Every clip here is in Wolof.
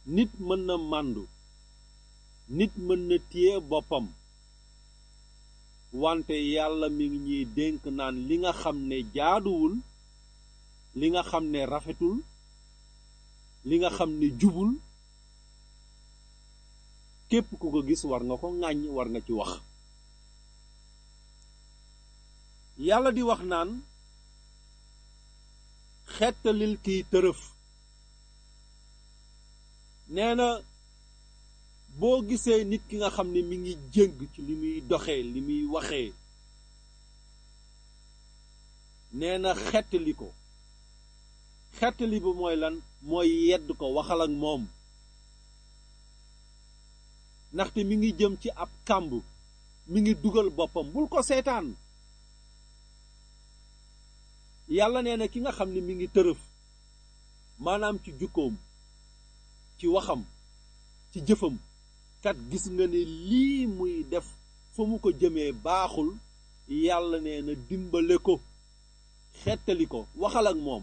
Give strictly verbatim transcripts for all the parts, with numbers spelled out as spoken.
nit mën na màndu nit mën na téye boppam wante yàlla mi ngi ñuy dénk naan li nga xam ne jaaduwul li nga xam ne rafetul li nga xam ne jubul képp ku ko gis war nga ko ŋàññ war nga ci wax yàlla di wax naan xettalil kiy tërëf nee na boo gisee nit ki nga xam ne mi ngi jëng ci li muy doxee li muy waxee nee na xettali ko xettali bi mooy lan mooy yedd ko waxal ak moom ndaxte mi ngi jëm ci ab kàmb mi ngi dugal boppam bul ko seetaan yàlla nee na ki nga xam ne mi ngi tërëf maanaam ci jukkoom ci waxam ci jëfam kat gis nga ne lii muy def fa mu ko jëmee baaxul yàlla nee na dimbale ko xettali ko waxal ak moom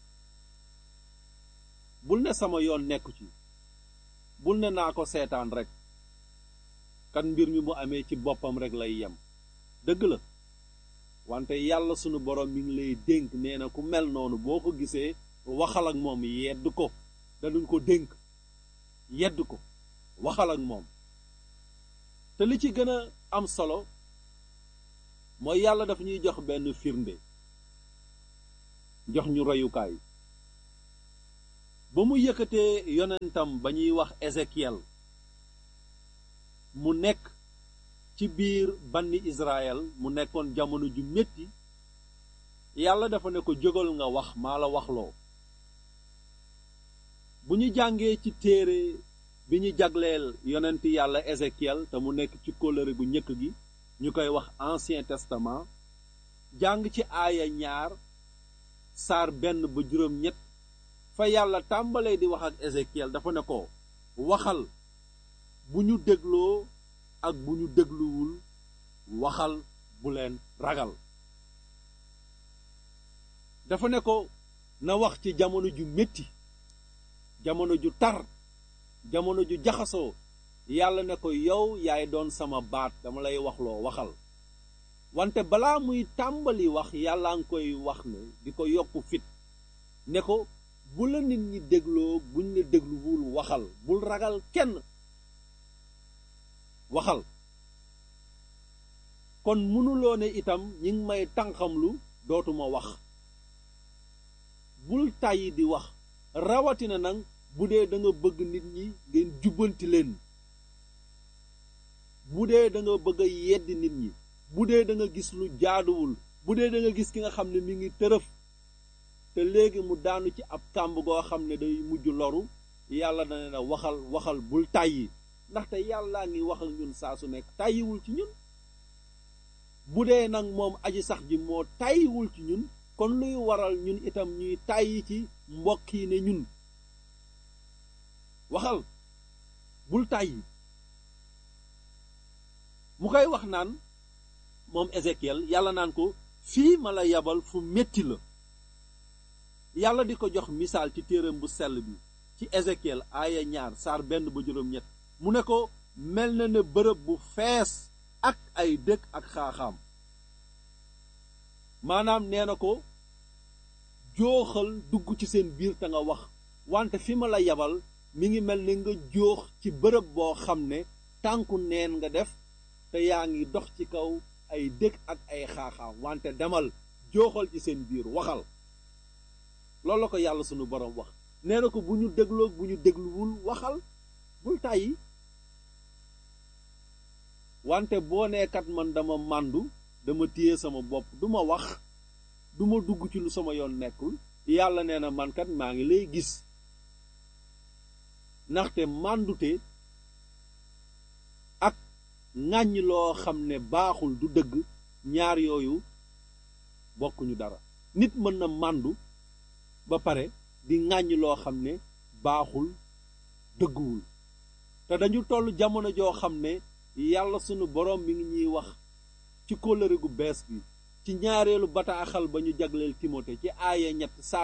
bul ne sama yoon nekku ci bul ne naa ko seetaan rek kan mbir mi mu amee ci boppam rek lay yem dëgg la wante yàlla sunu borom mi ngi lay dénk nee na ku mel noonu boo ko gisee waxal ak moom yedd ko dañu ko dénk yedd ko waxal ak moom te li ci gën a am solo mooy yàlla dafa ñuy jox benn firnde jox ñu royukaay ba mu yëkkatee yonentam ba ñuy wax Ézéchiel mu nekk ci biir banni Israël mu nekkoon jamono ju metti yàlla dafa ne ko jógal nga wax maa la waxloo bu ñu jàngee ci téere bi ñu jagleel yonent yàlla Ézéchiel te mu nekk ci kóllëre gu njëkk gi ñu koy wax Ancien Testament jàng ci aaya ñaar saar benn ba juróom ñett fa yàlla tàmbalee di wax ak Ézéchiel dafa ne ko waxal bu ñu dégloo ak bu ñu dégluwul waxal bu leen ragal dafa ne ko na wax ci jamono ju metti jamono ju tar jamono ju jaxasoo yàlla ne ko yow yaay doon sama baat dama lay waxloo waxal wante balaa muy tàmbali wax yàlla nga koy wax ne di ko yokku fit ne ko bu la nit ñi dégloo buñ la dégluwul waxal bul ragal kenn waxal kon mënuloo ne itam ñi ngi may tànqamlu dootuma wax bul tàyyi di wax rawatina nag bu dee da nga bëgg nit ñi ngeen jubbanti leen bu dee da nga bëgg a yeddi nit ñi bu dee da nga gis lu jaaduwul bu dee da nga gis ki nga xam ne mi ngi tërëf te léegi mu daanu ci ab kàmb goo xam ne day mujj loru yàlla na ne na waxal waxal bul tàyyi ndaxte yàllaa ngi wax ak ñun saa su nekk tàyyiwul ci ñun bu dee nag moom aji sax ji moo tàyyiwul ci ñun kon luy waral ñun itam ñuy tàyyi ci mbokk yi ne ñun waxal bul tàyyi mu koy wax naan moom Ézéchiel yàlla naan ko fii ma la yabal fu metti la yàlla di ko jox misaal ci téeram bu sell bi ci Ézéchiel aaya ñaar saar benn ba juróom-ñett mu ne ko mel na ne bërëb bu fees ak ay dëkk ak xaaxaam maanaam nee na ko jooxal dugg ci seen biir te nga wax wante fi ma la yabal mi ngi mel ne nga joox ci bërëb boo xam ne tànku neen nga def te yaa ngi dox ci kaw ay dëkk ak ay xaaxaam wante demal jooxal ci seen biir waxal loolu la ko yàlla sunu borom wax nee na ko bu ñu dégloo bu ñu dégluwul waxal bul tàyyi wante boo neekat man dama màndu dama téye sama bopp duma wax duma dugg ci lu sama yoon nekkul yàlla nee na man kat maa ngi lay gis ndaxte màndute ak ŋàññ loo xam ne baaxul du dëgg ñaar yooyu bokkuñu dara nit mën na màndu ba pare di ŋàññ loo xam ne baaxul dëgguwul te dañu toll jamono joo xam ne yàlla sunu boroom mi ngi ñuy wax ci kóllëre gu bees bi ci ñaareelu bataaxal ba ñu jagleel Timote ci aaya ñett